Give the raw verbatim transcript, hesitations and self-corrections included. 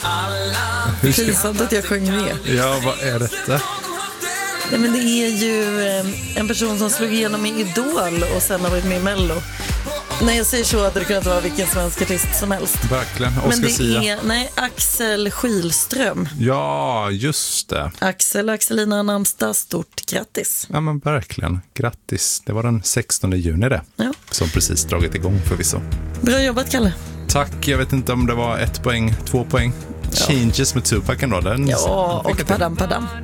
Pinsamt att jag sjöng med. Ja, vad är detta? Nej, men det är ju eh, en person som slog igenom i Idol och sen har varit med i Mello. När jag säger så hade det kunnat vara vilken svensk artist som helst. Verkligen, Oscar Men det Sia. är, nej, Axel Skilström. Ja, just det. Axel och Axelina namnsdag, stort grattis. Ja, men verkligen. Grattis. Det var den sextonde juni det. Ja. Som precis dragit igång förvisso. Bra jobbat, Kalle. Tack, jag vet inte om det var ett poäng, två poäng. Changes med Tupac ändå. Den Ja, och padam padam.